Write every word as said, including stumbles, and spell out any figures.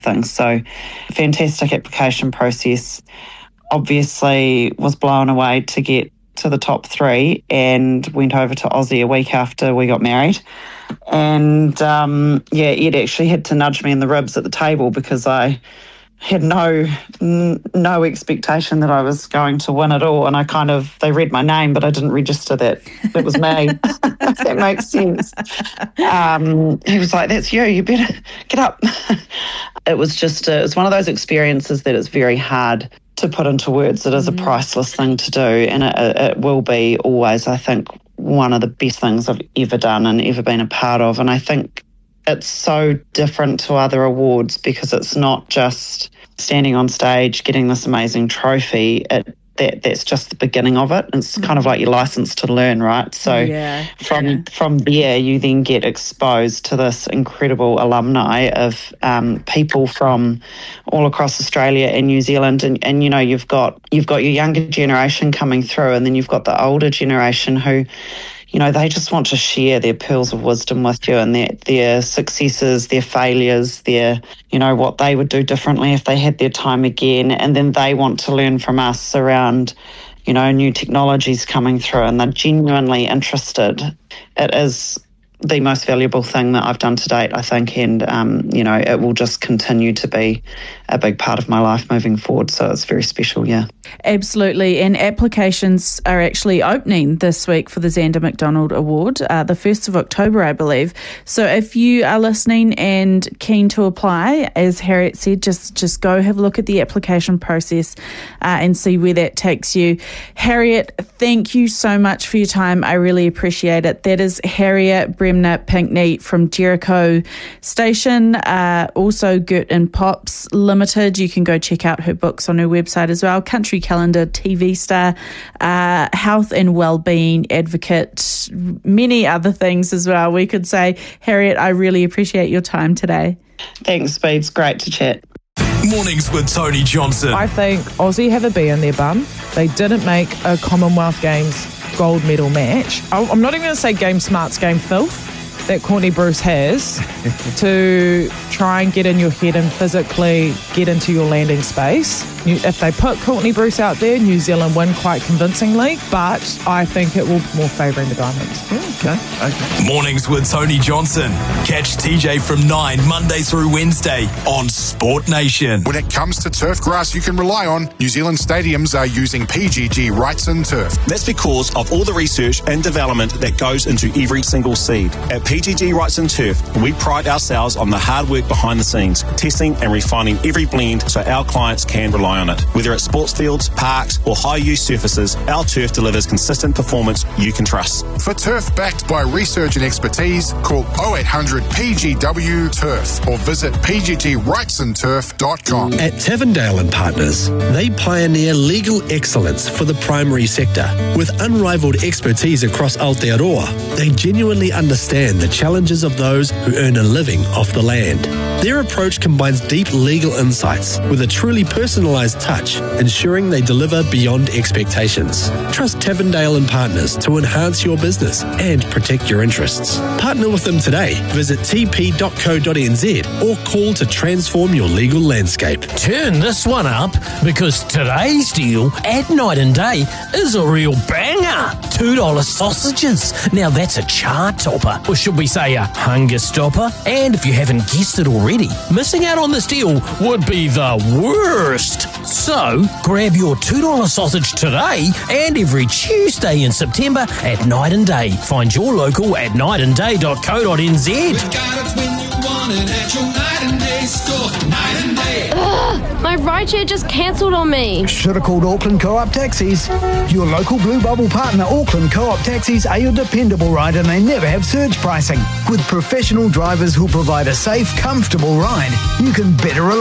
things. So fantastic application process. Obviously was blown away to get to the top three and went over to Aussie a week after we got married. And um, yeah, Ed actually had to nudge me in the ribs at the table because I had no n- no expectation that I was going to win at all. And I kind of, they read my name, but I didn't register that it was me. If that makes sense. Um, he was like, that's you, you better get up. It was just, a, it was one of those experiences that it's very hard to put into words. It is a priceless thing to do, and it, it will be always, I think, one of the best things I've ever done and ever been a part of. And I think it's so different to other awards because it's not just standing on stage, getting this amazing trophy. It, that that's just the beginning of it. It's kind of like your license to learn, right? So yeah, from yeah. from there, you then get exposed to this incredible alumni of um, people from all across Australia and New Zealand, and, and you know you've got you've got your younger generation coming through, and then you've got the older generation who, you know, they just want to share their pearls of wisdom with you and their, their successes, their failures, their, you know, what they would do differently if they had their time again. And then they want to learn from us around, you know, new technologies coming through, and they're genuinely interested. It is the most valuable thing that I've done to date, I think, and, um, you know, it will just continue to be a big part of my life moving forward, so it's very special, yeah. Absolutely, and applications are actually opening this week for the Xander McDonald Award, uh, the first of October, I believe. So if you are listening and keen to apply, as Harriet said, just, just go have a look at the application process uh, and see where that takes you. Harriet, thank you so much for your time. I really appreciate it. That is Harriet Bremner Pinkney from Jericho Station, uh, also Gert and Pops Limited. You can go check out her books on her website as well. Country Calendar, T V star, uh, health and wellbeing advocate, many other things as well, we could say. Harriet, I really appreciate your time today. Thanks, Speeds. Great to chat. Mornings with Tony Johnson. I think Aussie have a bee in their bum. They didn't make a Commonwealth Games gold medal match. I'm not even going to say game smarts, game filth that Courtney Bruce has to try and get in your head and physically get into your landing space. If they put Courtney Bruce out there, New Zealand win quite convincingly, but I think it will be more favouring the Diamonds. Okay, okay. Mornings with Tony Johnson. Catch T J from nine, Monday through Wednesday on Sport Nation. When it comes to turf grass you can rely on, New Zealand stadiums are using P G G Wrightson Turf. That's because of all the research and development that goes into every single seed. At P G G Wrightson Turf, we pride ourselves on the hard work behind the scenes, testing and refining every blend so our clients can rely on it. Whether it's sports fields, parks or high-use surfaces, our turf delivers consistent performance you can trust. For turf backed by research and expertise, call oh eight hundred P G W Turf or visit p g g wrightson turf dot com. At Tavendale and Partners, they pioneer legal excellence for the primary sector. With unrivaled expertise across Aotearoa, they genuinely understand the challenges of those who earn a living off the land. Their approach combines deep legal insights with a truly personalised touch, ensuring they deliver beyond expectations. Trust Tavendale and Partners to enhance your business and protect your interests. Partner with them today. Visit t p dot co dot n z or call to transform your legal landscape. Turn this one up because today's deal at Night and Day is a real banger. two dollar sausages. Now that's a chart topper, or should we say a hunger stopper? And if you haven't guessed it already, missing out on this deal would be the worst. So grab your two dollar sausage today and every Tuesday in September at Night and Day. Find your local at night and day dot co dot n z. We've got it when you want it at your Night and Day store. Night and Day. Ugh, my rideshare just cancelled on me. Should have called Auckland Co-op Taxis. Your local Blue Bubble partner, Auckland Co-op Taxis, are your dependable ride, and they never have surge pricing. With professional drivers who provide a safe, comfortable ride, you can better